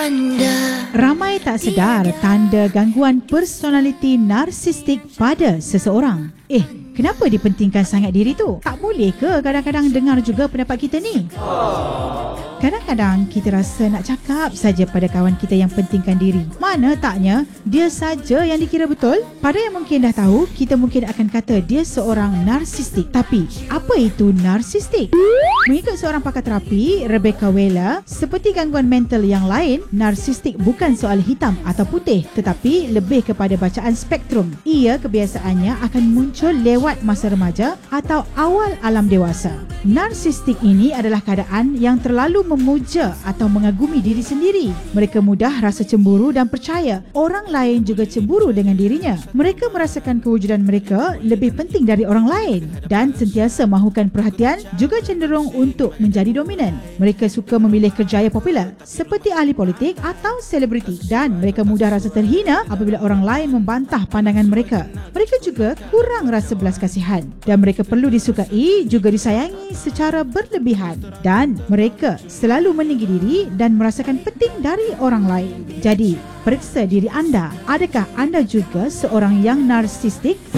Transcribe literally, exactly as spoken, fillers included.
anda. Ramai tak sedar tanda gangguan personaliti narsistik pada seseorang. Eh, kenapa dipentingkan sangat diri tu? Tak boleh ke kadang-kadang dengar juga pendapat kita ni? Kadang-kadang kita rasa nak cakap saja pada kawan kita yang pentingkan diri. Mana taknya dia saja yang dikira betul. Pada yang mungkin dah tahu, kita mungkin akan kata dia seorang narsistik. Tapi, apa itu narsistik? Mengikut seorang pakar terapi, Rebecca Weller, seperti gangguan mental yang lain, narsistik bukan soal hitam atau putih, tetapi lebih kepada bacaan spektrum. Ia kebiasaannya akan muncul lewat masa remaja atau awal alam dewasa. Narsistik ini adalah keadaan yang terlalu memuja atau mengagumi diri sendiri. Mereka mudah rasa cemburu dan percaya orang lain juga cemburu dengan dirinya. Mereka merasakan kewujudan mereka lebih penting dari orang lain dan sentiasa mahukan perhatian, juga cenderung untuk menjadi dominan. Mereka suka memilih kerjaya popular seperti ahli politik atau selebriti dan mereka mudah rasa terhina apabila orang lain membantah pandangan mereka. Mereka juga kurang rasa belas kasihan dan mereka perlu disukai juga disayangi secara berlebihan dan mereka selalu meninggi diri dan merasakan penting dari orang lain. Jadi, periksa diri anda. Adakah anda juga seorang yang narsistik?